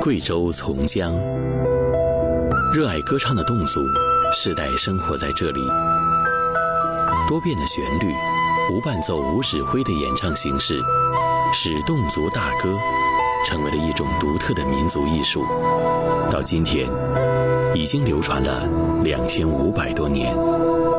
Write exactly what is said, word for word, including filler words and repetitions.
贵州从江，热爱歌唱的侗族世代生活在这里。多变的旋律，无伴奏无指挥的演唱形式，使侗族大歌成为了一种独特的民族艺术。到今天，已经流传了两千五百多年。